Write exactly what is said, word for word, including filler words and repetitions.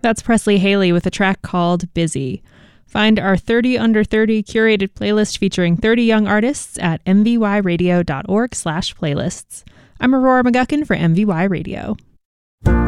That's Presley Haley with a track called Busy. Find our thirty under thirty curated playlist featuring thirty young artists at m v y radio dot org slash playlists. I'm Aurora McGuckin for M V Y Radio.